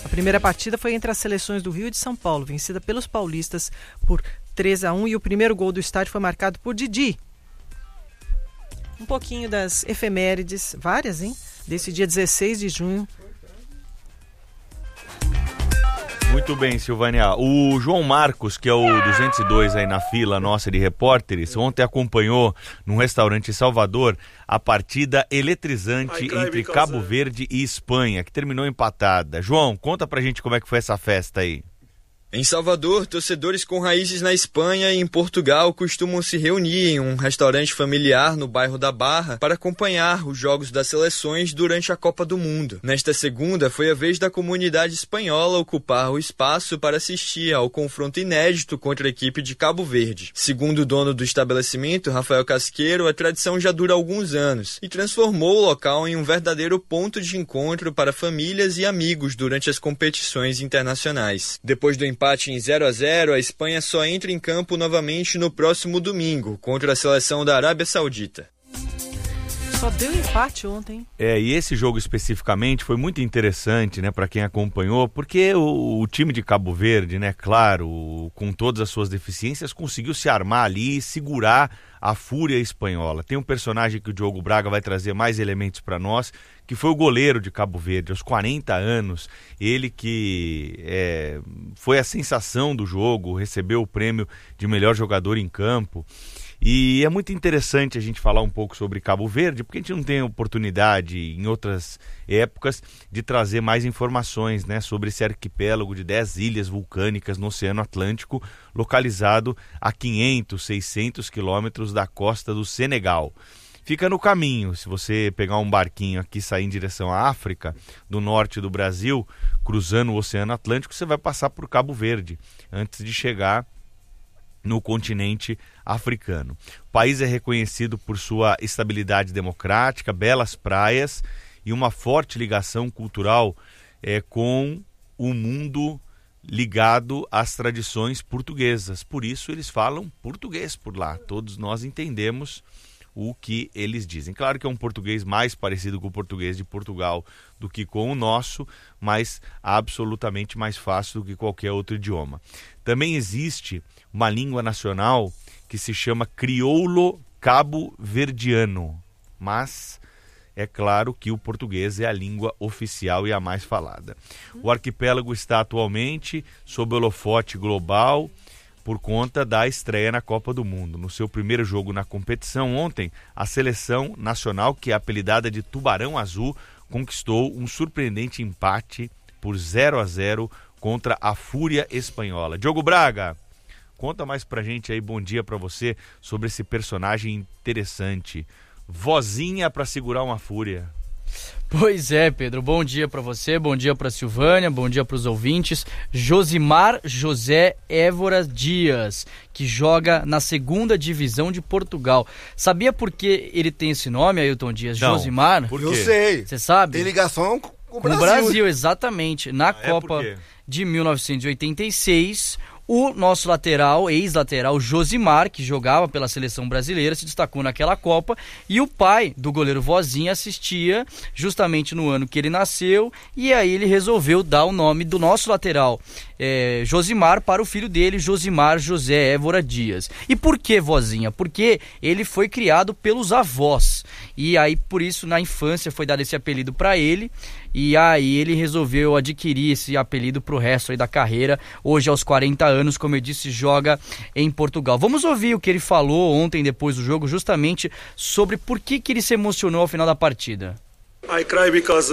A primeira partida foi entre as seleções do Rio e de São Paulo, vencida pelos paulistas por 3-1, e o primeiro gol do estádio foi marcado por Didi. Um pouquinho das efemérides, várias, hein? Desse dia 16 de junho. Muito bem, Silvânia. O João Marcos, que é o 202 aí na fila nossa de repórteres, ontem acompanhou num restaurante em Salvador a partida eletrizante entre Cabo Verde e Espanha, que terminou empatada. João, conta pra gente como é que foi essa festa aí. Em Salvador, torcedores com raízes na Espanha e em Portugal costumam se reunir em um restaurante familiar no bairro da Barra para acompanhar os jogos das seleções durante a Copa do Mundo. Nesta segunda, foi a vez da comunidade espanhola ocupar o espaço para assistir ao confronto inédito contra a equipe de Cabo Verde. Segundo o dono do estabelecimento, Rafael Casqueiro, a tradição já dura alguns anos e transformou o local em um verdadeiro ponto de encontro para famílias e amigos durante as competições internacionais. Depois do empate em 0-0, a Espanha só entra em campo novamente no próximo domingo, contra a seleção da Arábia Saudita. Só deu empate ontem. E esse jogo especificamente foi muito interessante, né, para quem acompanhou, porque o time de Cabo Verde, né, claro, com todas as suas deficiências, conseguiu se armar ali e segurar a fúria espanhola. Tem um personagem que o Diogo Braga vai trazer mais elementos para nós, que foi o goleiro de Cabo Verde, aos 40 anos, ele que foi a sensação do jogo, recebeu o prêmio de melhor jogador em campo. E é muito interessante a gente falar um pouco sobre Cabo Verde, porque a gente não tem oportunidade em outras épocas de trazer mais informações, né, sobre esse arquipélago de 10 ilhas vulcânicas no Oceano Atlântico, localizado a 500, 600 quilômetros da costa do Senegal. Fica no caminho, se você pegar um barquinho aqui e sair em direção à África, do norte do Brasil, cruzando o Oceano Atlântico, você vai passar por Cabo Verde, antes de chegar no continente africano. O país é reconhecido por sua estabilidade democrática, belas praias e uma forte ligação cultural com o mundo ligado às tradições portuguesas. Por isso eles falam português por lá. Todos nós entendemos o que eles dizem. Claro que é um português mais parecido com o português de Portugal do que com o nosso, mas absolutamente mais fácil do que qualquer outro idioma. Também existe uma língua nacional que se chama crioulo cabo-verdiano, mas é claro que o português é a língua oficial e a mais falada. O arquipélago está atualmente sob holofote global por conta da estreia na Copa do Mundo. No seu primeiro jogo na competição ontem, a seleção nacional, que é apelidada de Tubarão Azul, conquistou um surpreendente empate por 0-0 contra a Fúria Espanhola. Diogo Braga, conta mais pra gente aí, bom dia pra você, sobre esse personagem interessante. Vozinha pra segurar uma fúria. Pois é, Pedro, bom dia para você, bom dia para Silvânia, bom dia para os ouvintes. Josimar José Évora Dias, que joga na 2ª divisão de Portugal. Sabia por que ele tem esse nome, Ailton Dias? Não, Josimar? por quê? Eu sei. Você sabe? Tem ligação com o Brasil. Com o Brasil, exatamente. Na Copa por quê? de 1986... o nosso lateral, ex-lateral Josimar, que jogava pela seleção brasileira, se destacou naquela Copa, e o pai do goleiro Vozinha assistia justamente no ano que ele nasceu, e aí ele resolveu dar o nome do nosso lateral Josimar para o filho dele, Josimar José Évora Dias. E por que Vozinha? Porque ele foi criado pelos avós, e aí por isso na infância foi dado esse apelido para ele, e aí ele resolveu adquirir esse apelido pro resto aí da carreira. Hoje, aos 40 anos, como eu disse, joga em Portugal. Vamos ouvir o que ele falou ontem, depois do jogo, justamente sobre por que ele se emocionou ao final da partida. I cry because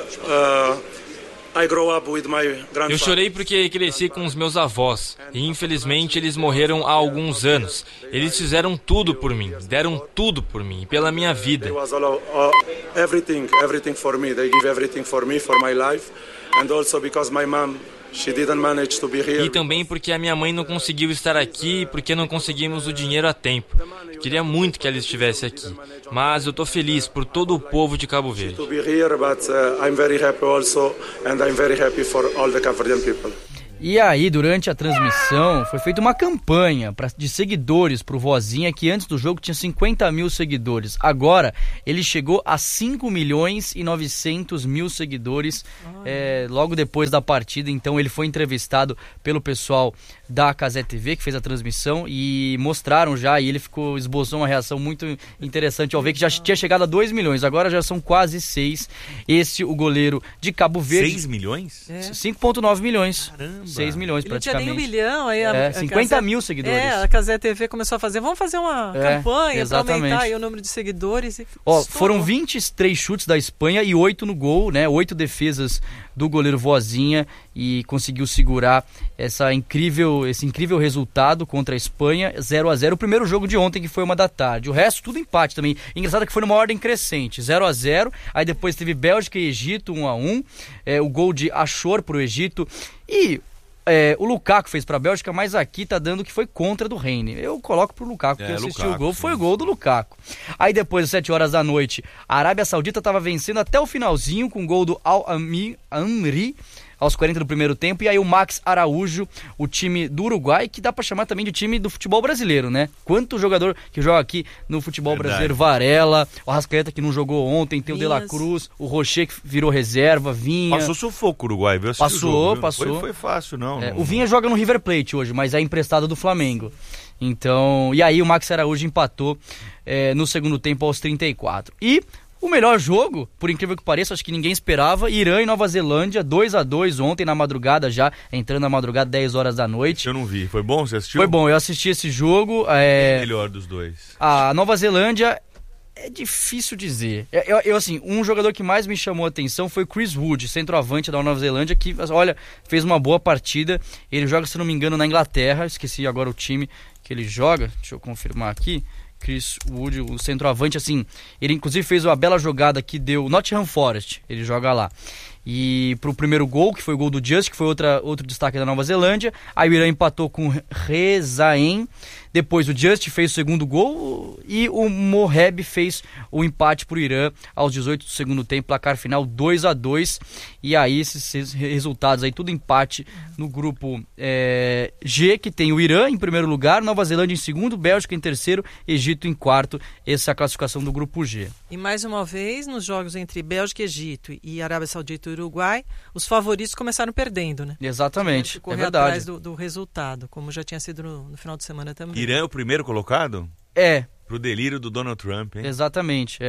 I grow up with my grandfather. Eu chorei porque cresci com os meus avós e infelizmente eles morreram há alguns anos. Eles fizeram tudo por mim, deram tudo por mim, pela minha vida. Everything for me. They give everything for me, for my life, and also because my mom, she didn't manage to be here. E também porque a minha mãe não conseguiu estar aqui, porque não conseguimos o dinheiro a tempo. Queria muito que ela estivesse aqui, mas eu tô feliz por todo o povo de Cabo Verde. E aí, durante a transmissão, foi feita uma campanha de seguidores pro Vozinha, que antes do jogo tinha 50 mil seguidores. Agora, ele chegou a 5.900.000 seguidores logo depois da partida. Então, ele foi entrevistado pelo pessoal da Cazé TV, que fez a transmissão, e mostraram já, e ele esboçou uma reação muito interessante ao ver que já tinha chegado a 2 milhões, agora já são quase 6. O goleiro de Cabo Verde... 6 milhões? 5,9 milhões. Caramba. 6 milhões Ele praticamente. Não tinha nem 1 milhão, aí 50 mil seguidores. A Cazé TV começou a fazer, vamos fazer uma campanha para aumentar aí o número de seguidores. Foram 23 chutes da Espanha e 8 no gol, né? 8 defesas do goleiro Vozinha, e conseguiu segurar esse incrível resultado contra a Espanha, 0-0. O primeiro jogo de ontem, que foi 13h. O resto, tudo empate também. Engraçado que foi numa ordem crescente, 0-0. Aí depois teve Bélgica e Egito, 1-1. O gol de Achor pro Egito. E o Lukaku fez pra Bélgica, mas aqui tá dando que foi contra do Reine. Eu coloco pro Lukaku, porque eu assisti o gol, foi o gol do Lukaku. Aí depois, às 7 horas da noite, a Arábia Saudita tava vencendo até o finalzinho com o gol do Al-Amri, aos 40 do primeiro tempo, e aí o Max Araújo, o time do Uruguai, que dá pra chamar também de time do futebol brasileiro, né? Quanto jogador que joga aqui no futebol brasileiro, Varela, o Arrascaeta que não jogou ontem, tem o De La Cruz, o Rocher que virou reserva, Vinha... Passou sufoco o Uruguai, viu? Passou. Foi fácil, não. O Vinha joga no River Plate hoje, mas é emprestado do Flamengo. Então, e aí o Max Araújo empatou no segundo tempo aos 34. E o melhor jogo, por incrível que pareça, acho que ninguém esperava, Irã e Nova Zelândia, 2-2 ontem na madrugada já, entrando na madrugada 10 horas da noite. Eu não vi, foi bom? Você assistiu? Foi bom, eu assisti esse jogo. Quem é o melhor dos dois? A Nova Zelândia é difícil dizer. Assim, um jogador que mais me chamou a atenção foi o Chris Wood, centroavante da Nova Zelândia, que, olha, fez uma boa partida. Ele joga, se não me engano, na Inglaterra, esqueci agora o time que ele joga, deixa eu confirmar aqui. Chris Wood, o centroavante, assim, ele inclusive fez uma bela jogada que deu Nottingham Forest, ele joga lá. E pro primeiro gol, que foi o gol do Just, que foi outro destaque da Nova Zelândia, aí o Irã empatou com Rezaem, depois o Just fez o segundo gol e o Moheb fez o empate pro Irã aos 18 do segundo tempo, placar final 2-2. E aí esses resultados aí, tudo empate no grupo G, que tem o Irã em primeiro lugar, Nova Zelândia em segundo, Bélgica em terceiro, Egito em quarto. Essa é a classificação do grupo G. E mais uma vez, nos jogos entre Bélgica, Egito e Arábia Saudita e Uruguai, os favoritos começaram perdendo, né? Exatamente, é verdade. Atrás do resultado, como já tinha sido no final de semana também. Irã é o primeiro colocado? Pro delírio do Donald Trump, hein? Exatamente.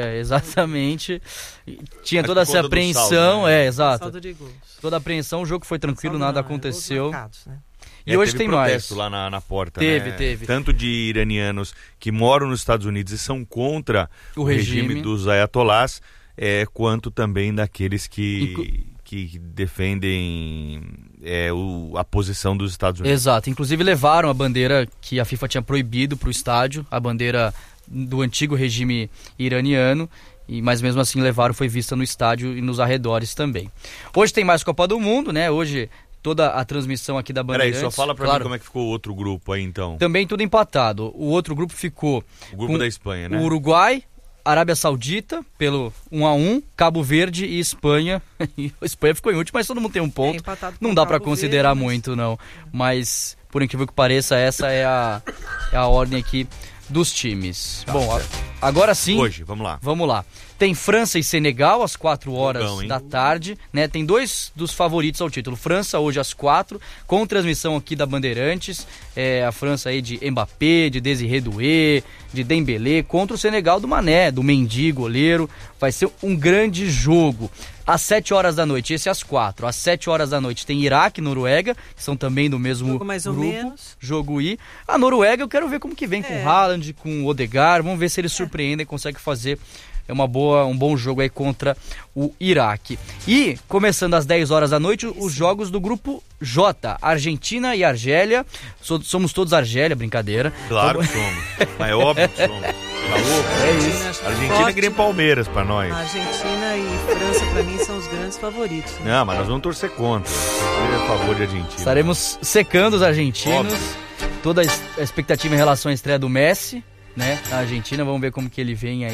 Tinha toda essa apreensão, saldo, né? Exato. Saldo de gols. Toda a apreensão, o jogo foi tranquilo, nada aconteceu. Marcados, né? E hoje tem mais. Teve protesto lá na porta, Teve. Tanto de iranianos que moram nos Estados Unidos e são contra o regime dos ayatolás, quanto também daqueles que defendem a posição dos Estados Unidos. Exato, inclusive levaram a bandeira que a FIFA tinha proibido para o estádio, a bandeira do antigo regime iraniano, mas mesmo assim levaram, foi vista no estádio e nos arredores também. Hoje tem mais Copa do Mundo, né? Hoje toda a transmissão aqui da Bandeirantes. Peraí, só fala pra mim como é que ficou o outro grupo aí então. Também tudo empatado. O outro grupo ficou... O grupo da Espanha, né? O Uruguai, Arábia Saudita, pelo 1-1, Cabo Verde e Espanha. A Espanha ficou em último, mas todo mundo tem um ponto. Não dá para considerar muito, não. Mas, por incrível que pareça, essa é a ordem aqui dos times. Bom, agora sim... Hoje, vamos lá. Tem França e Senegal às 4 horas da tarde, né? Tem dois dos favoritos ao título. França hoje às 4, com transmissão aqui da Bandeirantes. A França aí de Mbappé, de Désiré Doué, de Dembélé, contra o Senegal do Mané, do Mendy, goleiro. Vai ser um grande jogo. Às 7 horas da noite, esse às 4. Às 7 horas da noite tem Iraque e Noruega, que são também do mesmo jogo mais grupo. Ou menos. Jogo I. A Noruega eu quero ver como que vem com o Haaland, com o Odegaard. Vamos ver se eles surpreendem e conseguem fazer um bom jogo aí contra o Iraque. E, começando às 10 horas da noite, os jogos do grupo J, Argentina e Argélia. Somos todos Argélia, brincadeira. Claro que somos, mas é óbvio que somos. Argentina é que nem Palmeiras pra nós. A Argentina e França, pra mim, são os grandes favoritos. Né? Não, mas nós vamos torcer contra. Eu a favor de Argentina. Estaremos secando os argentinos. Óbvio. Toda a expectativa em relação à estreia do Messi, né, na Argentina. Vamos ver como que ele vem aí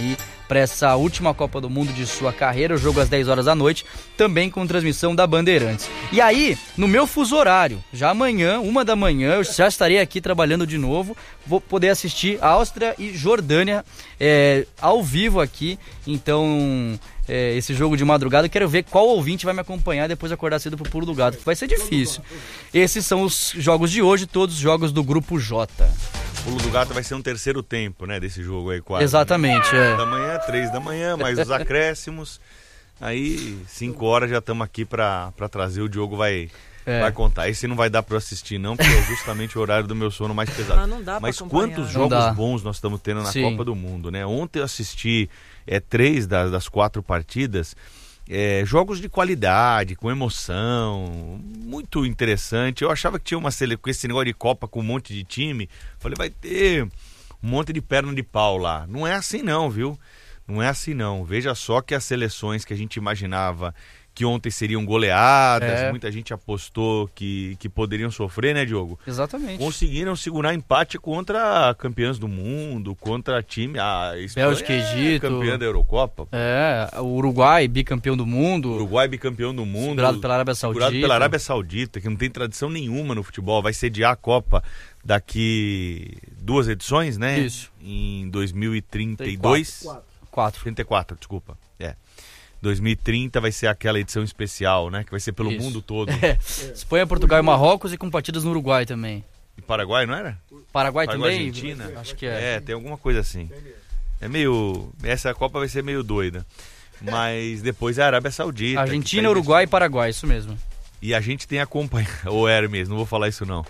para essa última Copa do Mundo de sua carreira, o jogo às 10 horas da noite, também com transmissão da Bandeirantes. E aí, no meu fuso horário, já amanhã, 1 da manhã, eu já estarei aqui trabalhando de novo, vou poder assistir Áustria e Jordânia ao vivo aqui, então... esse jogo de madrugada, eu quero ver qual ouvinte vai me acompanhar depois de acordar cedo pro Pulo do Gato, que vai ser difícil. Esses são os jogos de hoje, todos os jogos do Grupo J. Pulo do Gato vai ser um terceiro tempo, né, desse jogo aí quase. Exatamente, né? Da manhã, 3 da manhã, mais os acréscimos. Aí, 5 horas já estamos aqui pra trazer, o Diogo vai contar. Esse não vai dar pra eu assistir não, porque é justamente o horário do meu sono mais pesado. Não dá Mas pra quantos jogos bons nós estamos tendo na Copa do Mundo, né? Ontem eu assisti 3 das 4 partidas, jogos de qualidade, com emoção, muito interessante. Eu achava que tinha com esse negócio de Copa com um monte de time, falei, vai ter um monte de perna de pau lá. Não é assim não, viu? Não é assim não. Veja só que as seleções que a gente imaginava que ontem seriam goleadas, muita gente apostou que poderiam sofrer, né, Diogo? Exatamente. Conseguiram segurar empate contra campeãs do mundo, contra time... A Espanha Bélgica e Egito. Campeã da Eurocopa. O Uruguai, bicampeão do mundo. Uruguai, bicampeão do mundo. Segurado pela Arábia Saudita. Segurado pela Arábia Saudita, que não tem tradição nenhuma no futebol. Vai sediar a Copa daqui 2 edições, né? Isso. Em 2032. 34, desculpa. 2030 vai ser aquela edição especial, né? Que vai ser pelo mundo todo. Espanha, Portugal e Marrocos e com partidas no Uruguai também. E Paraguai, não era? Paraguai também? Argentina? Acho que é. Tem alguma coisa assim. Essa Copa vai ser meio doida. Mas depois é a Arábia Saudita. Argentina, Uruguai e Paraguai, isso mesmo. E a gente tem acompanhado... Ou era mesmo, não vou falar isso não.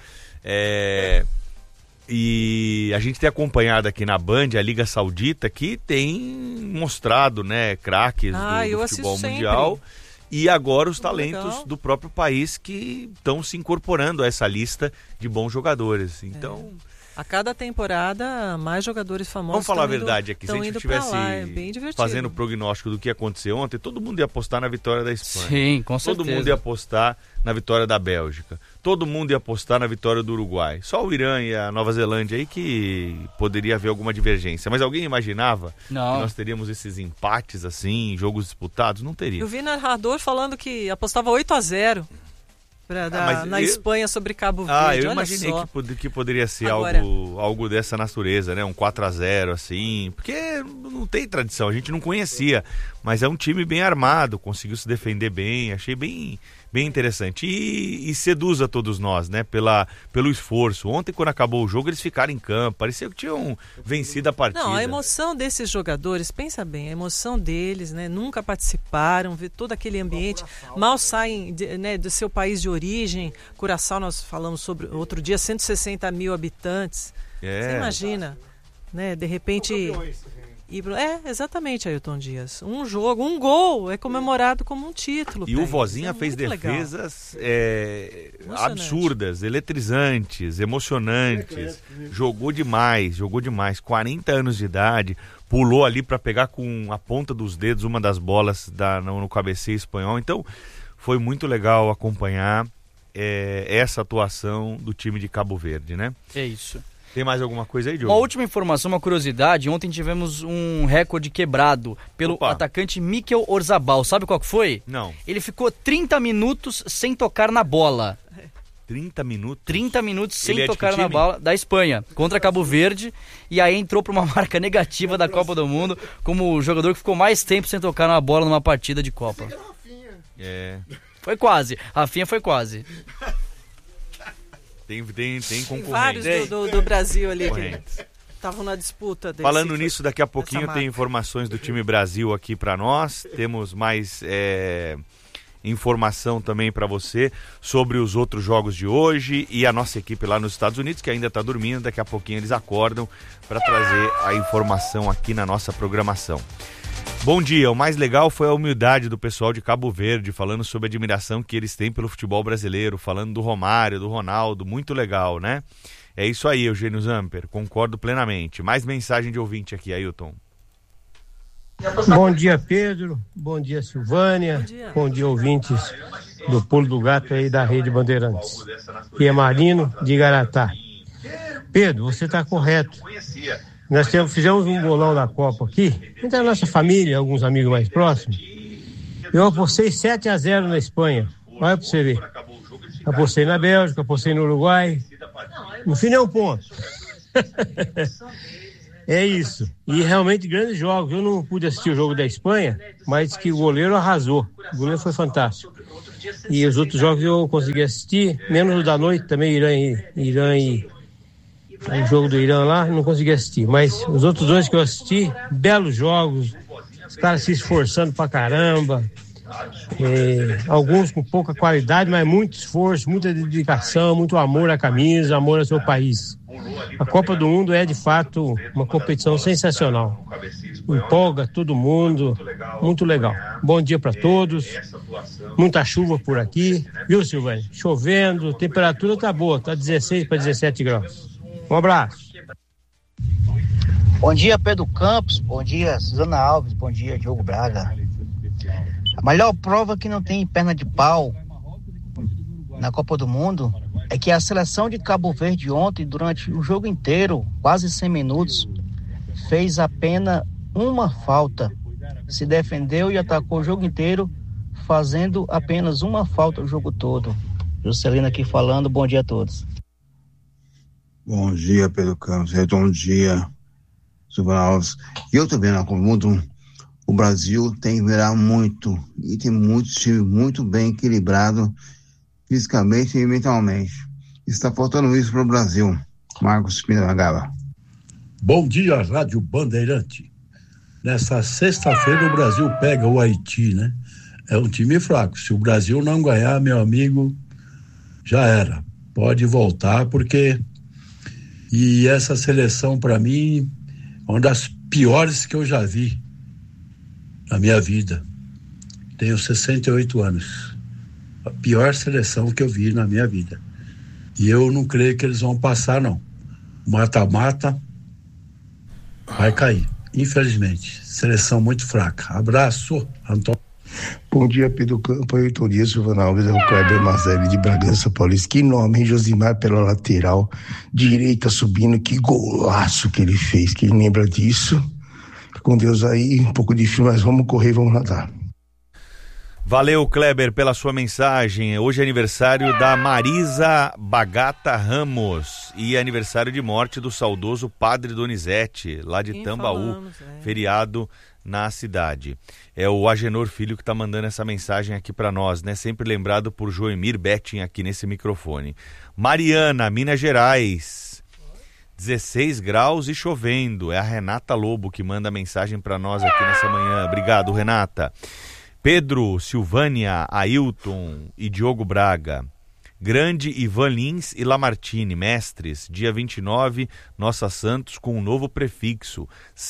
E a gente tem acompanhado aqui na Band a Liga Saudita, que tem mostrado, né, craques do futebol mundial. E agora os talentos do próprio país que estão se incorporando a essa lista de bons jogadores. Então... A cada temporada, mais jogadores famosos. Vamos falar a verdade aqui, se a gente estivesse fazendo o bem prognóstico do que ia acontecer ontem, todo mundo ia apostar na vitória da Espanha. Sim, com certeza. Todo mundo ia apostar na vitória da Bélgica. Todo mundo ia apostar na vitória do Uruguai. Só o Irã e a Nova Zelândia aí que poderia haver alguma divergência. Mas alguém imaginava que nós teríamos esses empates assim, jogos disputados? Não teria. Eu vi narrador falando que apostava 8-0. Na Espanha sobre Cabo Verde. Eu imaginei que poderia ser algo dessa natureza, né? Um 4-0 assim, porque não tem tradição, a gente não conhecia, mas é um time bem armado, conseguiu se defender bem, achei bem interessante e seduz a todos nós, né? Pelo esforço. Ontem, quando acabou o jogo, eles ficaram em campo, parecia que tinham vencido a partida. Não, a emoção desses jogadores, pensa bem, a emoção deles, né? Nunca participaram, ver todo aquele ambiente, mal saem do seu país de origem. Curaçao, nós falamos sobre outro dia, 160 mil habitantes. Você imagina, né? De repente... exatamente, Ailton Dias. Um jogo, um gol é comemorado como um título. E o Vozinha fez defesas absurdas, eletrizantes, emocionantes. Jogou demais. 40 anos de idade. Pulou ali para pegar com a ponta dos dedos uma das bolas no cabeceio espanhol. Então, foi muito legal acompanhar essa atuação do time de Cabo Verde, né? É isso. Tem mais alguma coisa aí, Diogo? Uma última informação, uma curiosidade. Ontem tivemos um recorde quebrado pelo atacante Mikel Orzabal. Sabe qual que foi? Não. Ele ficou 30 minutos sem tocar na bola. 30 minutos? 30 minutos sem tocar na bola da Espanha, contra Cabo Verde. E aí entrou para uma marca negativa da Copa do Mundo como o jogador que ficou mais tempo sem tocar na bola numa partida de Copa. Foi quase. Rafinha foi quase. Tem concorrentes. Vários do Brasil ali que estavam na disputa. Falando nisso, daqui a pouquinho tem informações do time Brasil aqui para nós. Temos mais informação também para você sobre os outros jogos de hoje e a nossa equipe lá nos Estados Unidos, que ainda está dormindo. Daqui a pouquinho eles acordam para trazer a informação aqui na nossa programação. Bom dia, o mais legal foi a humildade do pessoal de Cabo Verde, falando sobre a admiração que eles têm pelo futebol brasileiro, falando do Romário, do Ronaldo, muito legal, né? É isso aí, Eugênio Zamper, concordo plenamente. Mais mensagem de ouvinte aqui, Ailton. Bom dia, Pedro, bom dia, Silvânia, bom dia, ouvintes do Pulo do Gato aí da Rede Bandeirantes. E é Marino de Igaratá. Pedro, você está correto. Nós fizemos um bolão da Copa aqui, entre a nossa família, alguns amigos mais próximos. Eu apostei 7-0 na Espanha. Olha pra você ver. Apostei na Bélgica, apostei no Uruguai. No fim é um ponto. É isso. E realmente grandes jogos. Eu não pude assistir o jogo da Espanha, mas que o goleiro arrasou. O goleiro foi fantástico. E os outros jogos eu consegui assistir, menos o da noite também, Irã e o jogo do Irã lá, não consegui assistir. Mas os outros dois que eu assisti, belos jogos, os caras se esforçando pra caramba. Alguns com pouca qualidade, mas muito esforço, muita dedicação, muito amor à camisa, amor ao seu país. A Copa do Mundo é de fato uma competição sensacional, empolga todo mundo, muito legal. Bom dia para todos, muita chuva por aqui, viu, Silvânia? Chovendo, temperatura tá boa, tá 16 para 17 graus. Um abraço. Bom dia, Pedro Campos, bom dia, Suzana Alves, bom dia, Diogo Braga. A melhor prova que não tem perna de pau na Copa do Mundo é que a seleção de Cabo Verde ontem, durante o jogo inteiro, quase 100 minutos, fez apenas uma falta. Se defendeu e atacou o jogo inteiro, fazendo apenas uma falta o jogo todo. Juscelino aqui falando, bom dia a todos. Bom dia, Pedro Campos, bom dia, Silvana Alves. Eu também na Copa do Mundo. O Brasil tem que melhorar muito, e tem muito time muito bem equilibrado fisicamente e mentalmente. Está faltando isso para o Brasil. Marcos Pinagava. Bom dia, Rádio Bandeirante. Nessa sexta-feira o Brasil pega o Haiti, né? É um time fraco. Se o Brasil não ganhar, meu amigo, já era. Pode voltar, porque... E essa seleção, para mim, é uma das piores que eu já vi na minha vida. Tenho 68 anos. A pior seleção que eu vi na minha vida. E eu não creio que eles vão passar, não. Mata-mata vai cair, infelizmente. Seleção muito fraca. Abraço, Antônio. Bom dia, Pedro Campo, Heitoria, Silvana Alves, é o Kleber Mazelli de Bragança Paulista. Que nome, hein? Josimar pela lateral, direita subindo, que golaço que ele fez. Quem lembra disso? Com Deus aí, um pouco difícil, mas vamos correr, vamos nadar. Valeu, Kleber, pela sua mensagem. Hoje é aniversário da Marisa Bagata Ramos e aniversário de morte do saudoso Padre Donizete, lá de Tambaú, feriado na cidade. É o Agenor Filho que está mandando essa mensagem aqui para nós, né? Sempre lembrado por Joemir Betting aqui nesse microfone. Mariana, Minas Gerais, 16 graus e chovendo. É a Renata Lobo que manda a mensagem para nós aqui nessa manhã. Obrigado, Renata. Pedro, Silvânia, Ailton e Diogo Braga. Grande Ivan Lins e Lamartine, mestres, dia 29, Nossa Santos com um novo prefixo,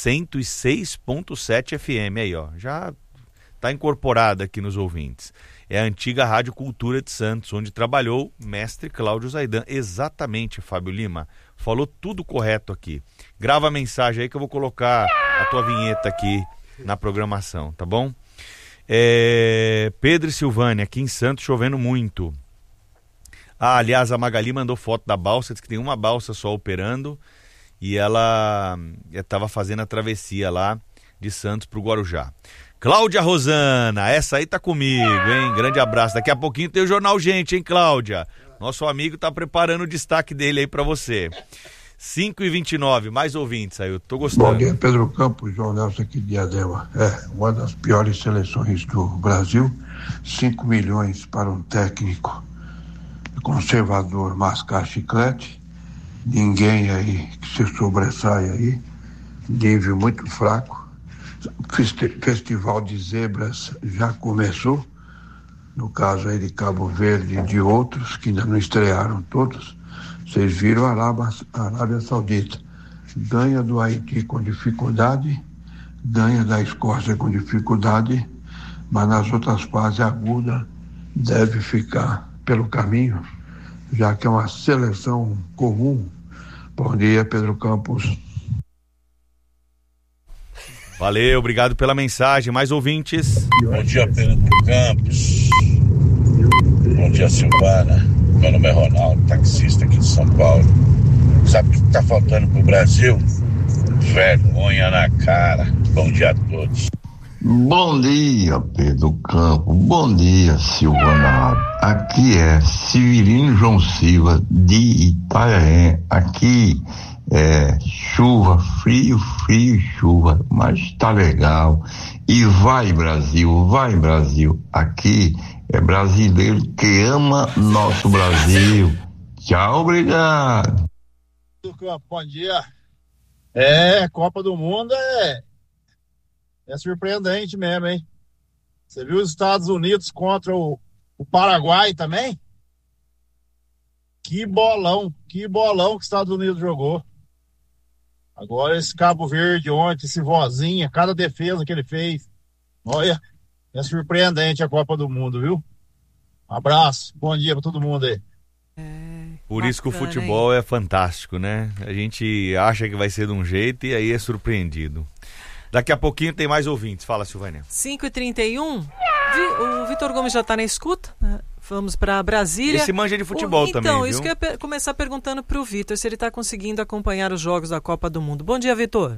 106.7 FM, aí ó, já está incorporada aqui nos ouvintes. É a antiga Rádio Cultura de Santos, onde trabalhou mestre Cláudio Zaidan. Exatamente, Fábio Lima, falou tudo correto aqui. Grava a mensagem aí que eu vou colocar a tua vinheta aqui na programação, tá bom? Pedro e Silvânia, aqui em Santos chovendo muito. Aliás, a Magali mandou foto da balsa, diz que tem uma balsa só operando e ela estava fazendo a travessia lá de Santos para o Guarujá. Cláudia Rosana, essa aí tá comigo, hein? Grande abraço. Daqui a pouquinho tem o Jornal Gente, hein, Cláudia? Nosso amigo tá preparando o destaque dele aí para você. 5h29, mais ouvintes aí, eu tô gostando. Bom dia, Pedro Campos, João Nelson aqui de Diadema. Uma das piores seleções do Brasil, 5 milhões para um técnico conservador mascar chiclete, ninguém aí que se sobressai aí, nível muito fraco. Festival de zebras já começou, no caso aí de Cabo Verde e de outros que ainda não estrearam todos. Vocês viram a Arábia Saudita, ganha do Haiti com dificuldade, ganha da Escócia com dificuldade, mas nas outras fases aguda deve ficar pelo caminho, já que é uma seleção comum. Bom dia, Pedro Campos. Valeu, obrigado pela mensagem. Mais ouvintes. Bom dia, Pedro Campos. Bom dia, Silvana. Meu nome é Ronaldo, taxista aqui de São Paulo. Sabe o que está faltando para o Brasil? Vergonha na cara. Bom dia a todos. Bom dia, Pedro Campos. Bom dia, Silvana. Aqui é Severino João Silva, de Itanhaém. Aqui é chuva, frio, chuva, mas tá legal. E vai, Brasil. Aqui é brasileiro que ama nosso Brasil. Tchau, obrigado. Bom dia. Copa do Mundo é surpreendente mesmo, hein? Você viu os Estados Unidos contra o Paraguai também? Que bolão que os Estados Unidos jogou. Agora esse Cabo Verde ontem, esse Vozinha, cada defesa que ele fez. Olha, é surpreendente a Copa do Mundo, viu? Um abraço, bom dia pra todo mundo aí. Por isso que o futebol é fantástico, né? A gente acha que vai ser de um jeito e aí é surpreendido. Daqui a pouquinho tem mais ouvintes. Fala, Silvânia. 5h31. O Vitor Gomes já está na escuta. Vamos para Brasília. Esse manja de futebol também, Então, viu? isso que eu ia começar perguntando para o Vitor, se ele está conseguindo acompanhar os jogos da Copa do Mundo. Bom dia, Vitor.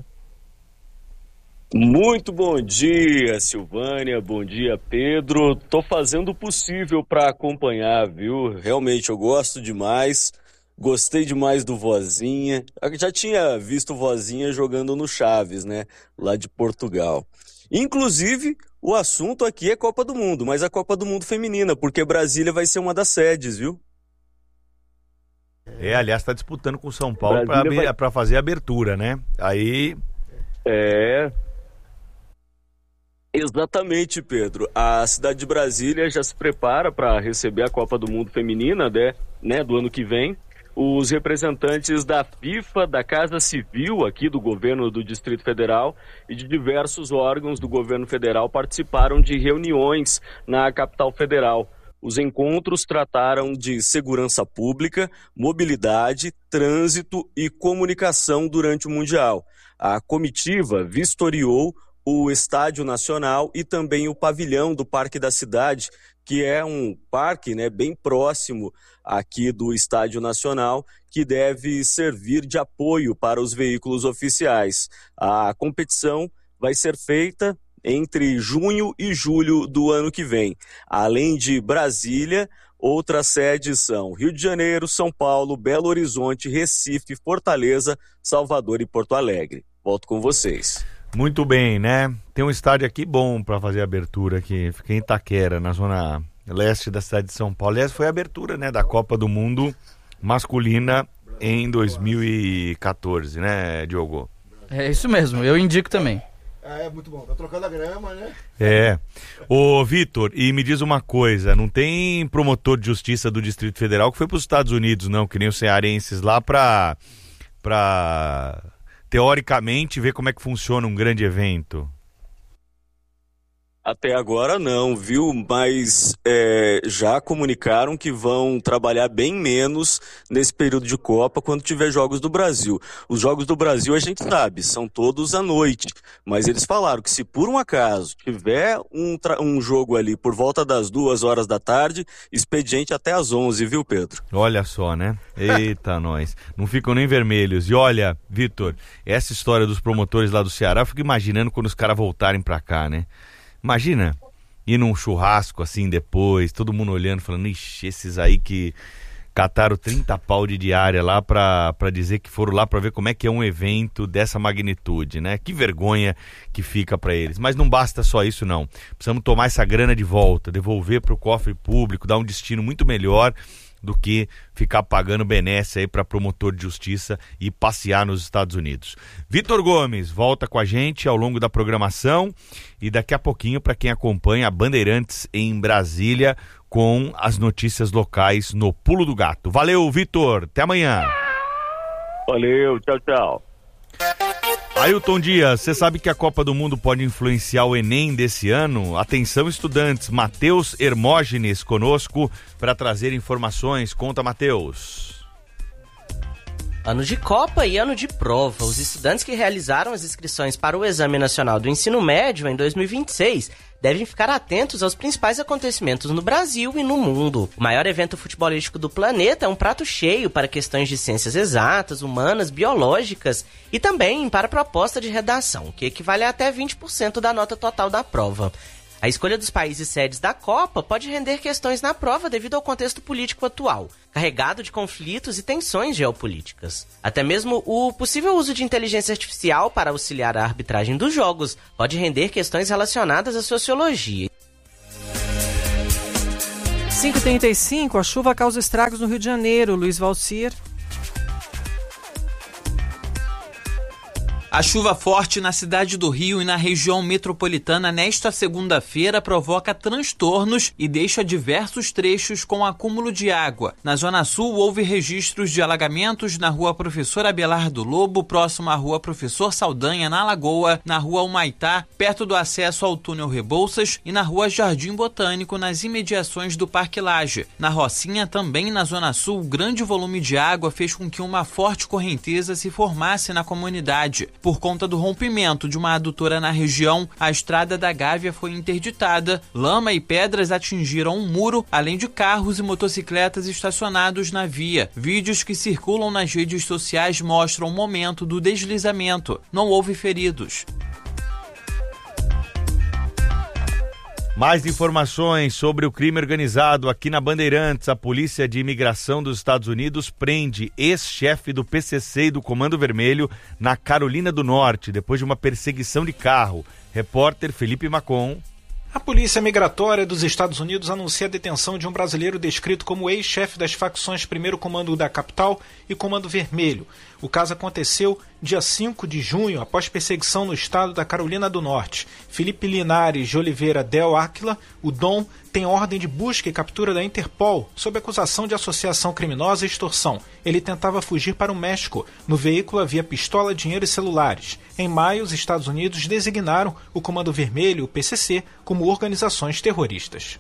Muito bom dia, Silvânia. Bom dia, Pedro. Tô fazendo o possível para acompanhar, viu? Realmente, eu gosto demais. Gostei demais do Vozinha. Eu já tinha visto o Vozinha jogando no Chaves, né? Lá de Portugal. Inclusive, o assunto aqui é Copa do Mundo, mas a Copa do Mundo feminina, porque Brasília vai ser uma das sedes, viu? Aliás, tá disputando com o São Paulo para fazer a abertura, né? Aí... Exatamente, Pedro. A cidade de Brasília já se prepara para receber a Copa do Mundo feminina, né, do ano que vem. Os representantes da FIFA, da Casa Civil aqui do governo do Distrito Federal e de diversos órgãos do governo federal participaram de reuniões na capital federal. Os encontros trataram de segurança pública, mobilidade, trânsito e comunicação durante o Mundial. A comitiva vistoriou o Estádio Nacional e também o pavilhão do Parque da Cidade, que é um parque, né, bem próximo aqui do Estádio Nacional, que deve servir de apoio para os veículos oficiais. A competição vai ser feita entre junho e julho do ano que vem. Além de Brasília, outras sedes são Rio de Janeiro, São Paulo, Belo Horizonte, Recife, Fortaleza, Salvador e Porto Alegre. Volto com vocês. Muito bem, né? Tem um estádio aqui bom para fazer a abertura aqui. Fica em Itaquera, na zona leste da cidade de São Paulo. Aliás, foi a abertura, né, da Copa do Mundo masculina em 2014, né, Diogo? É isso mesmo, eu indico também. É muito bom, tá trocando a grama, né? Ô, Vitor, e me diz uma coisa, não tem promotor de justiça do Distrito Federal que foi para os Estados Unidos, não, que nem os cearenses lá pra teoricamente ver como é que funciona um grande evento? Até agora não, viu? Mas já comunicaram que vão trabalhar bem menos nesse período de Copa quando tiver Jogos do Brasil. Os Jogos do Brasil a gente sabe, são todos à noite. Mas eles falaram que se por um acaso tiver um jogo ali por volta das 2h da tarde, expediente até às 11, viu, Pedro? Olha só, né? Eita, nós. Não ficam nem vermelhos. E olha, Vitor, essa história dos promotores lá do Ceará, eu fico imaginando quando os caras voltarem pra cá, né? Imagina ir num churrasco assim depois, todo mundo olhando, falando, ixi, esses aí que cataram 30 pau de diária lá pra dizer que foram lá pra ver como é que é um evento dessa magnitude, né? Que vergonha que fica pra eles. Mas não basta só isso, não. Precisamos tomar essa grana de volta, devolver pro cofre público, dar um destino muito melhor do que ficar pagando benesse aí para promotor de justiça e passear nos Estados Unidos. Vitor Gomes volta com a gente ao longo da programação e daqui a pouquinho para quem acompanha a Bandeirantes em Brasília com as notícias locais no Pulo do Gato. Valeu, Vitor, até amanhã. Valeu, tchau, tchau. Ailton Dias, você sabe que a Copa do Mundo pode influenciar o Enem desse ano? Atenção, estudantes, Matheus Hermógenes conosco para trazer informações. Conta, Matheus. Ano de Copa e ano de prova. Os estudantes que realizaram as inscrições para o Exame Nacional do Ensino Médio em 2026 devem ficar atentos aos principais acontecimentos no Brasil e no mundo. O maior evento futebolístico do planeta é um prato cheio para questões de ciências exatas, humanas, biológicas e também para a proposta de redação, que equivale a até 20% da nota total da prova. A escolha dos países sedes da Copa pode render questões na prova devido ao contexto político atual, carregado de conflitos e tensões geopolíticas. Até mesmo o possível uso de inteligência artificial para auxiliar a arbitragem dos jogos pode render questões relacionadas à sociologia. 5h35, a chuva causa estragos no Rio de Janeiro. Luiz Valcir. A chuva forte na cidade do Rio e na região metropolitana nesta segunda-feira provoca transtornos e deixa diversos trechos com acúmulo de água. Na Zona Sul, houve registros de alagamentos na Rua Professor Abelardo Lobo, próximo à Rua Professor Saldanha, na Lagoa, na Rua Humaitá, perto do acesso ao túnel Rebouças, e na Rua Jardim Botânico, nas imediações do Parque Lage. Na Rocinha, também na Zona Sul, grande volume de água fez com que uma forte correnteza se formasse na comunidade. Por conta do rompimento de uma adutora na região, a estrada da Gávea foi interditada, lama e pedras atingiram um muro, além de carros e motocicletas estacionados na via. Vídeos que circulam nas redes sociais mostram o momento do deslizamento. Não houve feridos. Mais informações sobre o crime organizado aqui na Bandeirantes. A Polícia de Imigração dos Estados Unidos prende ex-chefe do PCC e do Comando Vermelho na Carolina do Norte, depois de uma perseguição de carro. Repórter Felipe Macon. A Polícia Migratória dos Estados Unidos anuncia a detenção de um brasileiro descrito como ex-chefe das facções 1º Comando da Capital e Comando Vermelho. O caso aconteceu dia 5 de junho, após perseguição no estado da Carolina do Norte. Felipe Linares de Oliveira Del Áquila, o Dom, tem ordem de busca e captura da Interpol, sob acusação de associação criminosa e extorsão. Ele tentava fugir para o México. No veículo havia pistola, dinheiro e celulares. Em maio, os Estados Unidos designaram o Comando Vermelho, o PCC, como organizações terroristas.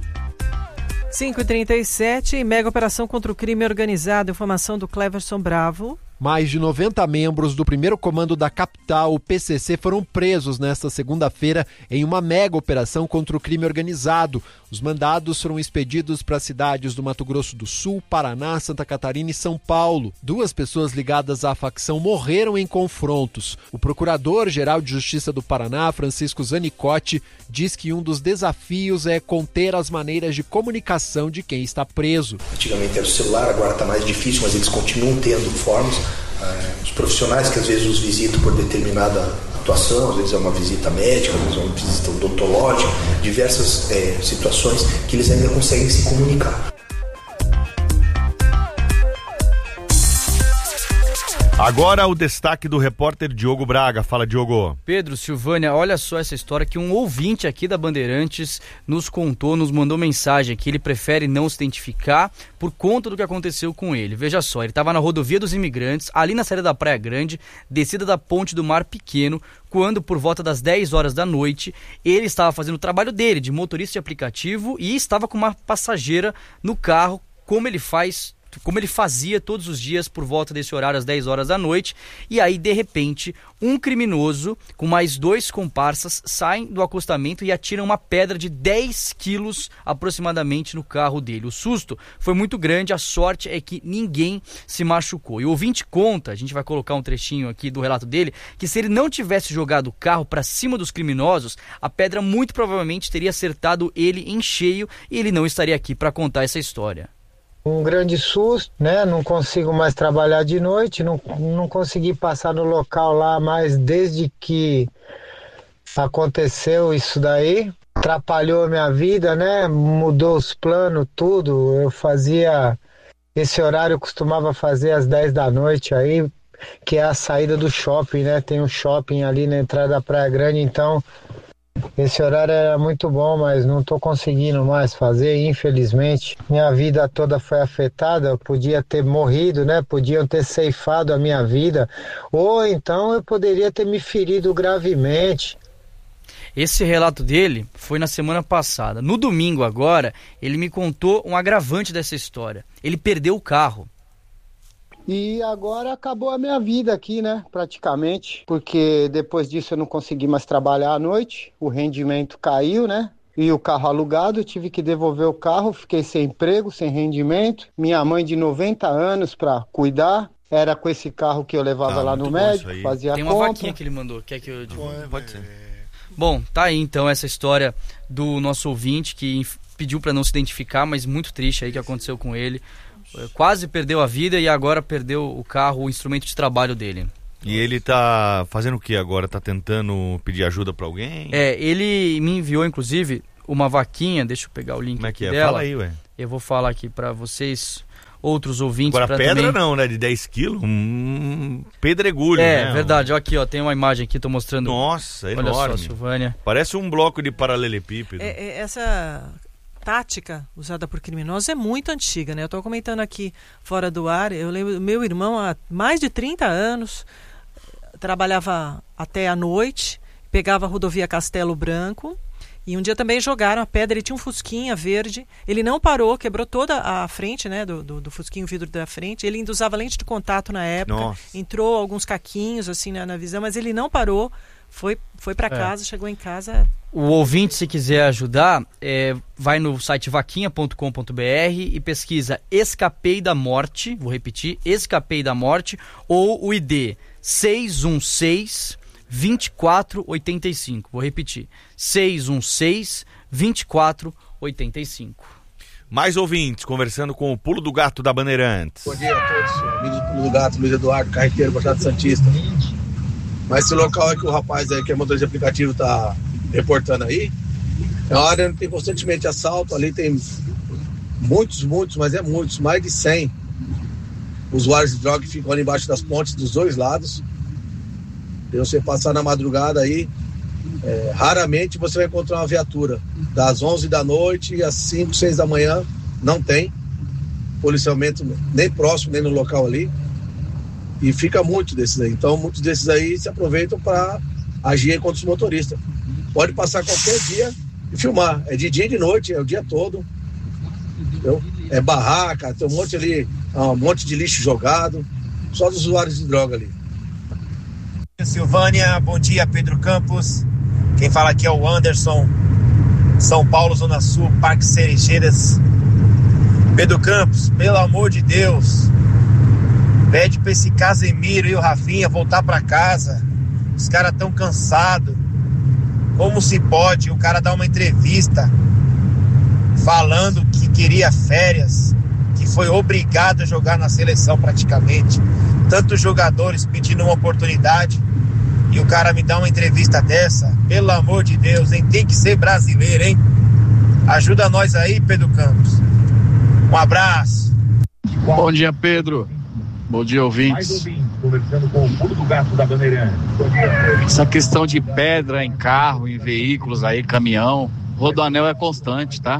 5h37, mega operação contra o crime organizado. Informação do Cleverson Bravo. Mais de 90 membros do 1º Comando da Capital, o PCC, foram presos nesta segunda-feira em uma mega operação contra o crime organizado. Os mandados foram expedidos para cidades do Mato Grosso do Sul, Paraná, Santa Catarina e São Paulo. 2 pessoas ligadas à facção morreram em confrontos. O Procurador-Geral de Justiça do Paraná, Francisco Zanicotti, diz que um dos desafios é conter as maneiras de comunicação de quem está preso. Antigamente era o celular, agora está mais difícil, mas eles continuam tendo formas. Os profissionais que às vezes os visitam por determinada atuação, às vezes é uma visita médica, às vezes é uma visita odontológica, diversas situações que eles ainda conseguem se comunicar. Agora o destaque do repórter Diogo Braga. Fala, Diogo. Pedro, Silvânia, olha só essa história que um ouvinte aqui da Bandeirantes nos contou, nos mandou mensagem que ele prefere não se identificar por conta do que aconteceu com ele. Veja só, ele estava na rodovia dos Imigrantes, ali na saída da Praia Grande, descida da ponte do Mar Pequeno, quando por volta das 10 horas da noite, ele estava fazendo o trabalho dele, de motorista de aplicativo, e estava com uma passageira no carro, como ele fazia todos os dias por volta desse horário, às 10 horas da noite. E aí, de repente, um criminoso com mais 2 comparsas saem do acostamento e atiram uma pedra de 10 quilos aproximadamente no carro dele. O susto foi muito grande, a sorte é que ninguém se machucou. E o ouvinte conta, a gente vai colocar um trechinho aqui do relato dele, que se ele não tivesse jogado o carro para cima dos criminosos, a pedra muito provavelmente teria acertado ele em cheio e ele não estaria aqui para contar essa história. Um grande susto, né? Não consigo mais trabalhar de noite, não consegui passar no local lá mais desde que aconteceu isso daí. Atrapalhou a minha vida, né? Mudou os planos, tudo. Eu fazia... Esse horário eu costumava fazer às 10 da noite aí, que é a saída do shopping, né? Tem um shopping ali na entrada da Praia Grande, então... Esse horário era muito bom, mas não estou conseguindo mais fazer, infelizmente. Minha vida toda foi afetada, eu podia ter morrido, né? Podiam ter ceifado a minha vida, ou então eu poderia ter me ferido gravemente. Esse relato dele foi na semana passada. No domingo agora, ele me contou um agravante dessa história. Ele perdeu o carro. E agora acabou a minha vida aqui, né, praticamente, porque depois disso eu não consegui mais trabalhar à noite, o rendimento caiu, né, e o carro alugado, eu tive que devolver o carro, fiquei sem emprego, sem rendimento, minha mãe de 90 anos para cuidar, era com esse carro que eu levava lá no médico, fazia Tem a uma compra. vaquinha que ele mandou, quer que eu divulgue? Pode ser. Bom, tá aí então essa história do nosso ouvinte que pediu para não se identificar, mas muito triste aí que aconteceu com ele. Quase perdeu a vida e agora perdeu o carro, o instrumento de trabalho dele. E ele tá fazendo o que agora? Tá tentando pedir ajuda pra alguém? Ele me enviou inclusive uma vaquinha, deixa eu pegar o link Como é que é? dela. Fala aí, ué. Eu vou falar aqui pra vocês, outros ouvintes. Agora pedra também... não, né? De 10 quilos, pedregulho, né? Verdade, ó, aqui ó, tem uma imagem aqui, tô mostrando. Nossa, olha enorme. Só, Silvânia. Parece um bloco de paralelepípedo. Essa tática usada por criminosos é muito antiga, né? Eu estou comentando aqui fora do ar, eu lembro, meu irmão há mais de 30 anos trabalhava até a noite, pegava a rodovia Castelo Branco e um dia também jogaram a pedra, ele tinha um fusquinha verde, ele não parou, quebrou toda a frente, né, do fusquinho, o vidro da frente, ele ainda usava lente de contato na época, Nossa. Entrou alguns caquinhos assim na visão, mas ele não parou, foi para casa, chegou em casa... O ouvinte, se quiser ajudar, vai no site vaquinha.com.br e pesquisa Escapei da Morte, vou repetir, Escapei da Morte, ou o ID 616-2485, vou repetir, 616-2485. Mais ouvintes, conversando com o Pulo do Gato da Bandeirantes. Bom dia a todos, amigo do Pulo do Gato, Luiz Eduardo, carreteiro, Baixada Santista. Mas esse local é que o rapaz aí, que é motorista de aplicativo, tá reportando aí, é uma área onde tem constantemente assalto, ali tem muitos, mais de 100 usuários de droga que ficam ali embaixo das pontes dos dois lados. E você passar na madrugada aí, raramente você vai encontrar uma viatura. Das 11 da noite às 5, 6 da manhã, não tem policiamento nem próximo, nem no local ali. E fica muito desses aí. Então, muitos desses aí se aproveitam para agir contra os motoristas. Pode passar qualquer dia e filmar. É de dia e de noite, é o dia todo. Entendeu? É barraca, tem um monte ali, um monte de lixo jogado. Só dos usuários de droga ali. Silvânia, bom dia, Pedro Campos. Quem fala aqui é o Anderson, São Paulo, Zona Sul, Parque Cerejeiras. Pedro Campos, pelo amor de Deus, pede pra esse Casemiro e o Rafinha voltar pra casa. Os caras tão cansados. Como se pode o cara dar uma entrevista falando que queria férias, que foi obrigado a jogar na seleção praticamente. Tantos jogadores pedindo uma oportunidade e o cara me dá uma entrevista dessa? Pelo amor de Deus, hein? Tem que ser brasileiro, hein? Ajuda nós aí, Pedro Campos. Um abraço. Bom dia, Pedro. Bom dia, ouvintes. Conversando com o Pulo do Gato da Bandeirantes. Essa questão de pedra em carro, em veículos aí, caminhão, Rodoanel é constante, tá?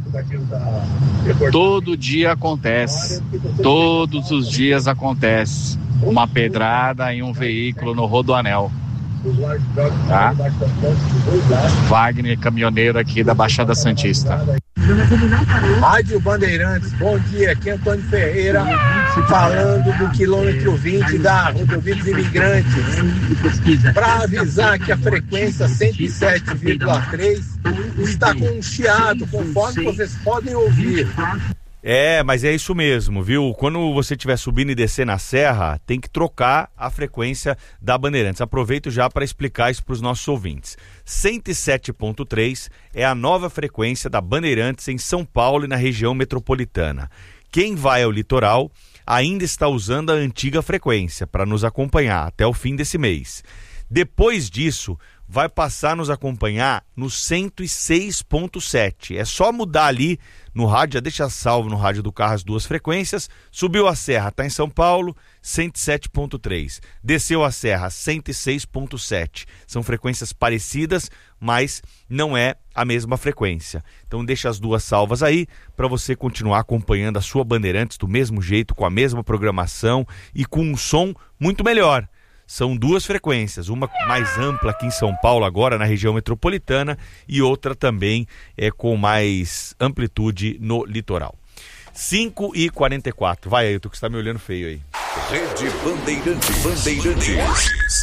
Todo dia acontece, todos os dias acontece uma pedrada em um veículo no Rodoanel, tá? Wagner, caminhoneiro aqui da Baixada Santista. Rádio Bandeirantes, bom dia, aqui é Antônio Ferreira, falando do quilômetro 20 da Rodovia dos Imigrantes, para avisar que a frequência 107,3 está com um chiado, conforme vocês podem ouvir. Mas é isso mesmo, viu? Quando você estiver subindo e descer na serra, tem que trocar a frequência da Bandeirantes. Aproveito já para explicar isso para os nossos ouvintes. 107.3 é a nova frequência da Bandeirantes em São Paulo e na região metropolitana. Quem vai ao litoral ainda está usando a antiga frequência para nos acompanhar até o fim desse mês. Depois disso, vai passar a nos acompanhar no 106.7. É só mudar ali no rádio, já deixa salvo no rádio do carro as duas frequências. Subiu a serra, está em São Paulo, 107.3. Desceu a serra, 106.7. São frequências parecidas, mas não é a mesma frequência. Então deixa as duas salvas aí para você continuar acompanhando a sua Bandeirantes do mesmo jeito, com a mesma programação e com um som muito melhor. São duas frequências, uma mais ampla aqui em São Paulo agora, na região metropolitana, e outra também com mais amplitude no litoral. 5h44. Vai aí, tu que está me olhando feio aí. Rede Bandeirantes.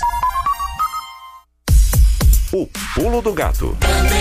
O pulo do gato.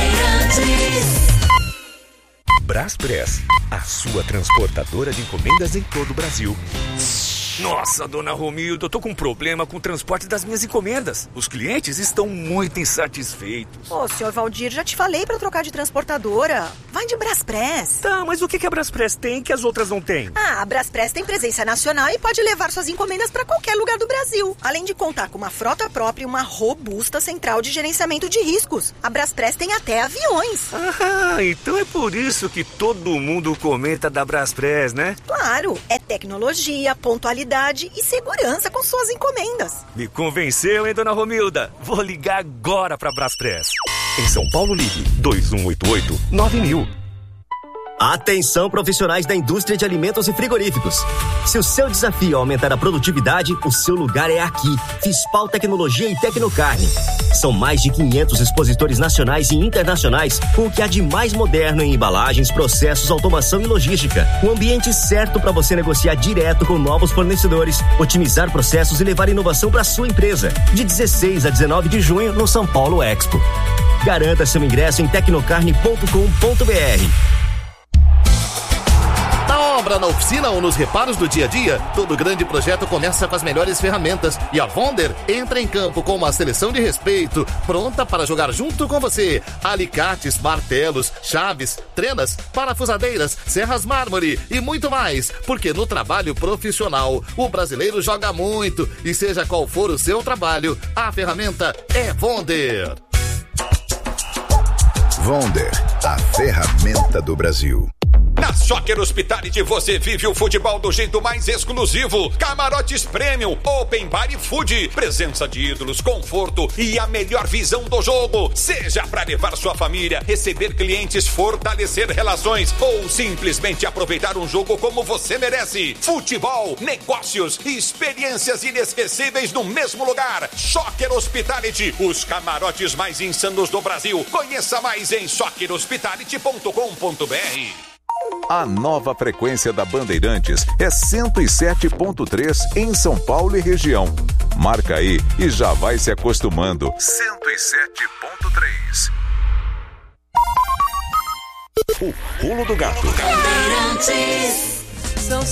Braspress, a sua transportadora de encomendas em todo o Brasil. Nossa, dona Romilda, eu tô com um problema com o transporte das minhas encomendas. Os clientes estão muito insatisfeitos. Ô, senhor Valdir, já te falei pra trocar de transportadora. Vai de Braspress. Tá, mas o que a Braspress tem que as outras não têm? A Braspress tem presença nacional e pode levar suas encomendas pra qualquer lugar do Brasil. Além de contar com uma frota própria e uma robusta central de gerenciamento de riscos. A Braspress tem até aviões. Ah, então é por isso que todo mundo comenta da Braspress, né? Claro, é tecnologia, pontualidade e segurança com suas encomendas. Me convenceu, hein, dona Romilda? Vou ligar agora pra Braspress. Em São Paulo, ligue 2188-9000. Atenção, profissionais da indústria de alimentos e frigoríficos. Se o seu desafio é aumentar a produtividade, o seu lugar é aqui. Fispal Tecnologia e Tecnocarne. São mais de 500 expositores nacionais e internacionais com o que há de mais moderno em embalagens, processos, automação e logística. Um ambiente certo para você negociar direto com novos fornecedores, otimizar processos e levar inovação para sua empresa. De 16 a 19 de junho no São Paulo Expo. Garanta seu ingresso em tecnocarne.com.br. Obra na oficina ou nos reparos do dia a dia, todo grande projeto começa com as melhores ferramentas e a Vonder entra em campo com uma seleção de respeito, pronta para jogar junto com você. Alicates, martelos, chaves, trenas, parafusadeiras, serras mármore e muito mais, porque no trabalho profissional o brasileiro joga muito e seja qual for o seu trabalho, a ferramenta é Vonder. Vonder, a ferramenta do Brasil. Na Soccer Hospitality você vive o futebol do jeito mais exclusivo. Camarotes Premium, Open Bar e Food. Presença de ídolos, conforto e a melhor visão do jogo. Seja para levar sua família, receber clientes, fortalecer relações ou simplesmente aproveitar um jogo como você merece. Futebol, negócios e experiências inesquecíveis no mesmo lugar. Soccer Hospitality, os camarotes mais insanos do Brasil. Conheça mais em soccerhospitality.com.br. A nova frequência da Bandeirantes é 107.3 em São Paulo e região. Marca aí e já vai se acostumando. 107.3. O pulo do gato. São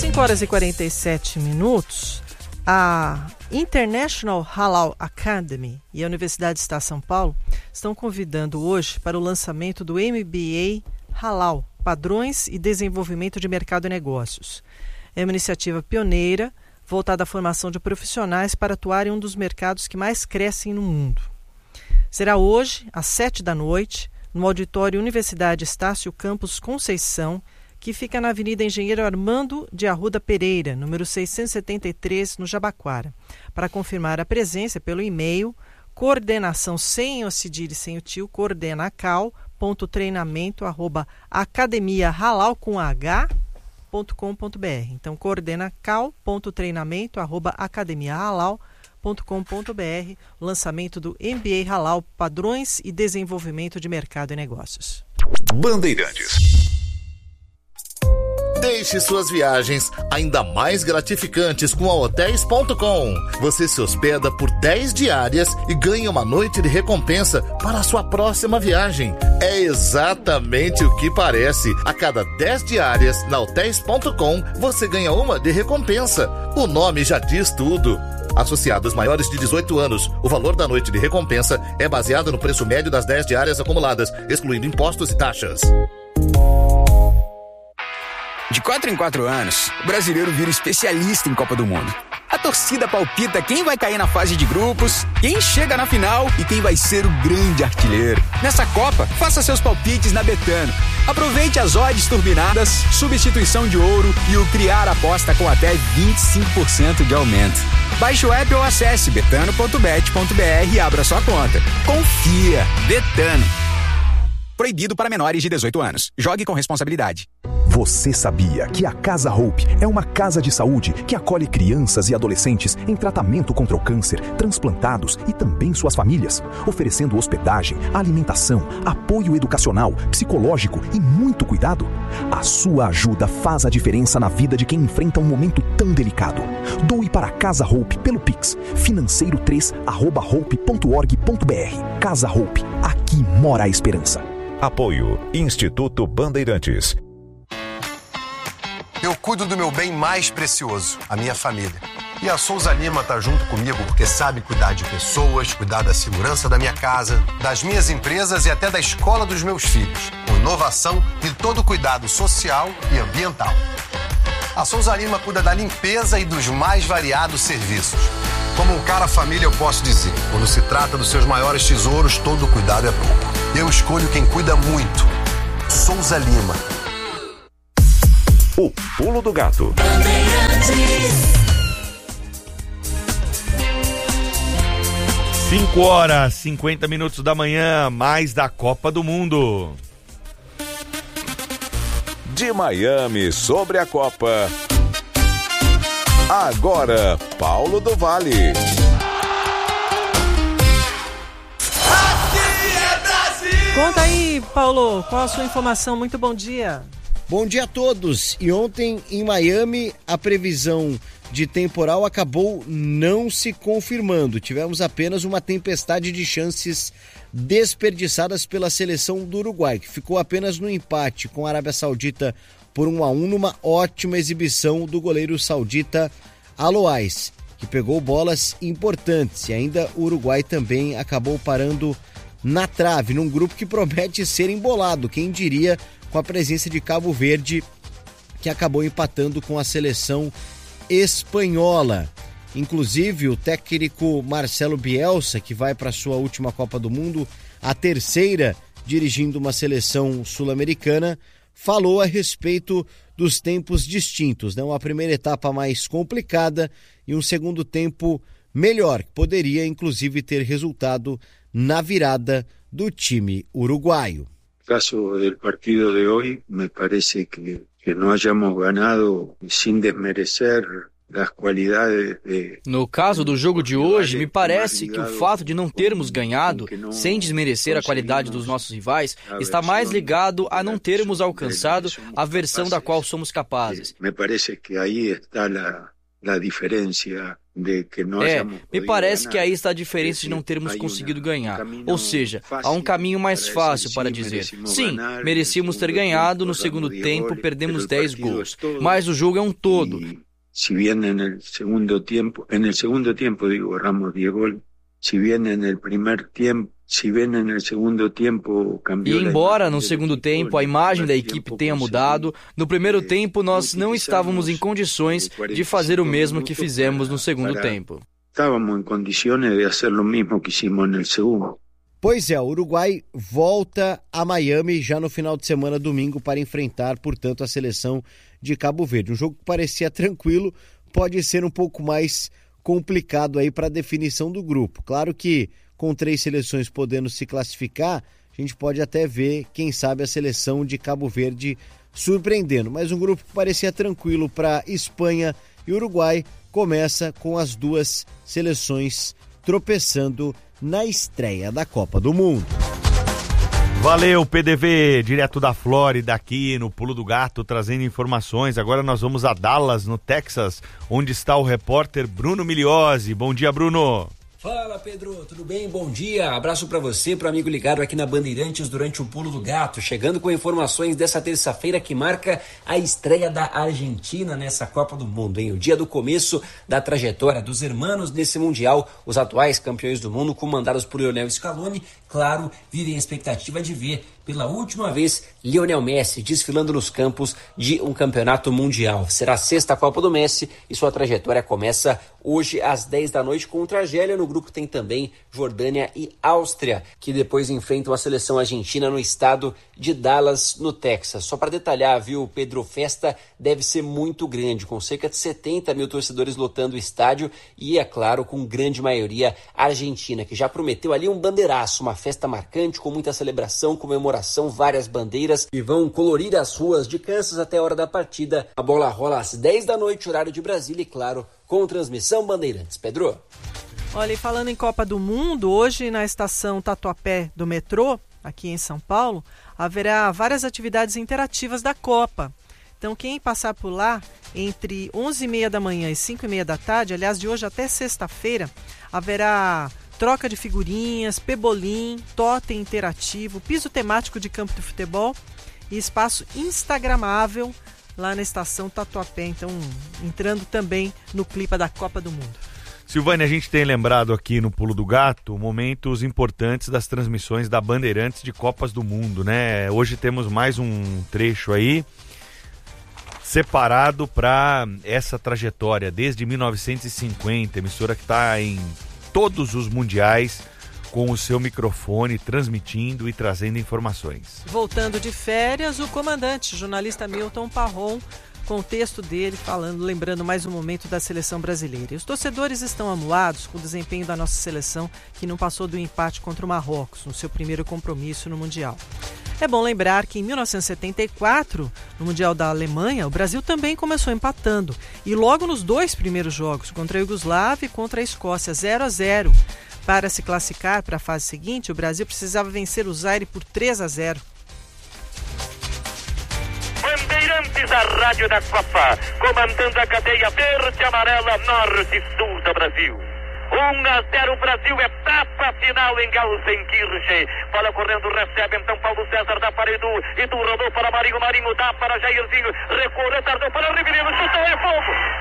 5h47. A International Halal Academy e a Universidade Estado de São Paulo estão convidando hoje para o lançamento do MBA Halal, Padrões e Desenvolvimento de Mercado e Negócios. É uma iniciativa pioneira voltada à formação de profissionais para atuar em um dos mercados que mais crescem no mundo. Será hoje, às 19h, no auditório Universidade Estácio Campos Conceição, que fica na Avenida Engenheiro Armando de Arruda Pereira, número 673, no Jabaquara. Para confirmar a presença pelo e-mail, coordenação sem o cedilha e sem o tio, coordenacal.treinamento@academiahalal.com.br. Então, coordenacal.treinamento@academiahalal.com.br. Lançamento do MBA Halal, Padrões e Desenvolvimento de Mercado e Negócios. Bandeirantes. Deixe suas viagens ainda mais gratificantes com a Hotels.com. Você se hospeda por 10 diárias e ganha uma noite de recompensa para a sua próxima viagem. É exatamente o que parece. A cada 10 diárias na Hotels.com, você ganha uma de recompensa. O nome já diz tudo. Associados maiores de 18 anos, o valor da noite de recompensa é baseado no preço médio das 10 diárias acumuladas, excluindo impostos e taxas. De 4 em 4 anos, o brasileiro vira especialista em Copa do Mundo. A torcida palpita quem vai cair na fase de grupos, quem chega na final e quem vai ser o grande artilheiro. Nessa Copa, faça seus palpites na Betano. Aproveite as odds turbinadas, substituição de ouro e o criar aposta com até 25% de aumento. Baixe o app ou acesse betano.bet.br e abra sua conta. Confia! Betano. Proibido para menores de 18 anos. Jogue com responsabilidade. Você sabia que a Casa Hope é uma casa de saúde que acolhe crianças e adolescentes em tratamento contra o câncer, transplantados e também suas famílias, oferecendo hospedagem, alimentação, apoio educacional, psicológico e muito cuidado? A sua ajuda faz a diferença na vida de quem enfrenta um momento tão delicado. Doe para a Casa Hope pelo Pix, financeiro3@hope.org.br. Casa Hope, aqui mora a esperança. Apoio Instituto Bandeirantes. Eu cuido do meu bem mais precioso, a minha família. E a Souza Lima tá junto comigo porque sabe cuidar de pessoas, cuidar da segurança da minha casa, das minhas empresas e até da escola dos meus filhos, com inovação e todo cuidado social e ambiental. A Souza Lima cuida da limpeza e dos mais variados serviços. Como um cara família, eu posso dizer, quando se trata dos seus maiores tesouros, todo cuidado é pouco. Eu escolho quem cuida muito. Souza Lima. O Pulo do Gato. 5h50 da manhã, mais da Copa do Mundo. De Miami sobre a Copa. Agora, Paulo do Vale. Conta aí, Paulo, qual a sua informação? Muito bom dia. Bom dia a todos. E ontem em Miami a previsão de temporal acabou não se confirmando. Tivemos apenas uma tempestade de chances desperdiçadas pela seleção do Uruguai, que ficou apenas no empate com a Arábia Saudita por 1-1, numa ótima exibição do goleiro saudita Aloais, que pegou bolas importantes. E ainda o Uruguai também acabou parando na trave, num grupo que promete ser embolado, quem diria, com a presença de Cabo Verde, que acabou empatando com a seleção espanhola. Inclusive, o técnico Marcelo Bielsa, que vai para a sua última Copa do Mundo, a terceira dirigindo uma seleção sul-americana, falou a respeito dos tempos distintos, né? Uma primeira etapa mais complicada e um segundo tempo melhor, que poderia inclusive ter resultado na virada do time uruguaio. Caso del partido de hoy, me parece que no hayamos ganado sin desmerecer das qualidades de... No caso do jogo de hoje, me parece que o fato de não termos ganhado, sem desmerecer a qualidade dos nossos rivais, está mais ligado a não termos alcançado a versão da qual somos capazes. Me parece que aí está a diferença. Me parece que aí está a diferença de não termos conseguido ganhar. Ou seja, há um caminho mais fácil para dizer: sim, merecíamos ter ganhado, no segundo tempo perdemos 10 gols. Mas o jogo é um todo. Si bien en el segundo tiempo digo, erramos 10 goles, si bien en el primer tiempo, e embora no segundo tempo a imagem da equipe tenha mudado, no primeiro tempo nós não estávamos em condições de fazer o mesmo que fizemos no segundo tempo. Estávamos em condições de fazer o mesmo que hicimos no segundo. Pois é, o Uruguai volta a Miami já no final de semana, domingo, para enfrentar, portanto, a seleção de Cabo Verde. Um jogo que parecia tranquilo, pode ser um pouco mais complicado aí para a definição do grupo. Claro que com 3 seleções podendo se classificar, a gente pode até ver, quem sabe, a seleção de Cabo Verde surpreendendo. Mas um grupo que parecia tranquilo para Espanha e Uruguai começa com as duas seleções tropeçando na estreia da Copa do Mundo. Valeu, PDV, direto da Flórida, aqui no Pulo do Gato, trazendo informações. Agora nós vamos a Dallas, no Texas, onde está o repórter Bruno Migliozzi. Bom dia, Bruno. Fala, Pedro, tudo bem? Bom dia, abraço pra você, pro amigo ligado aqui na Bandeirantes durante o Pulo do Gato, chegando com informações dessa terça-feira que marca a estreia da Argentina nessa Copa do Mundo, hein? O dia do começo da trajetória dos hermanos nesse Mundial, os atuais campeões do mundo, comandados por Lionel Scaloni, claro, vivem a expectativa de ver pela última vez Lionel Messi desfilando nos campos de um campeonato mundial. Será a 6ª Copa do Messi e sua trajetória começa hoje às 10 da noite contra a Argélia. No grupo tem também Jordânia e Áustria, que depois enfrentam a seleção argentina no estado de Dallas, no Texas. Só para detalhar, viu, Pedro, festa deve ser muito grande, com cerca de 70 mil torcedores lotando o estádio e, é claro, com grande maioria argentina, que já prometeu ali um bandeiraço, uma festa marcante, com muita celebração, comemoração, várias bandeiras que vão colorir as ruas de Kansas até a hora da partida. A bola rola às 10 da noite, horário de Brasília, e claro, com transmissão Bandeirantes. Pedro? Olha, e falando em Copa do Mundo, hoje na estação Tatuapé do metrô, aqui em São Paulo, haverá várias atividades interativas da Copa. Então, quem passar por lá entre 11h30 da manhã e 5h30 da tarde, aliás, de hoje até sexta-feira, haverá troca de figurinhas, pebolim, totem interativo, piso temático de campo de futebol e espaço instagramável lá na estação Tatuapé. Então, entrando também no clima da Copa do Mundo. Silvânia, a gente tem lembrado aqui no Pulo do Gato momentos importantes das transmissões da Bandeirantes de Copas do Mundo, né? Hoje temos mais um trecho aí separado para essa trajetória desde 1950, emissora que está em todos os mundiais com o seu microfone transmitindo e trazendo informações. Voltando de férias, o comandante, jornalista Milton Parron, com o texto dele falando, lembrando mais um momento da seleção brasileira. E os torcedores estão amuados com o desempenho da nossa seleção, que não passou do empate contra o Marrocos no seu primeiro compromisso no Mundial. É bom lembrar que em 1974, no Mundial da Alemanha, o Brasil também começou empatando. E logo nos 2 primeiros jogos, contra a Iugoslávia e contra a Escócia, 0-0. Para se classificar para a fase seguinte, o Brasil precisava vencer o Zaire por 3-0. Bandeirantes, a rádio da Copa, comandando a cadeia verde, amarela, norte e sul do Brasil. 1-0 Brasil, etapa final em Gelsenkirchen. Bola correndo, recebe então Paulo César, dá para Edu rodou para Marinho, Marinho dá para Jairzinho, recuou, retardou para Ribeiro, chutou, é fogo!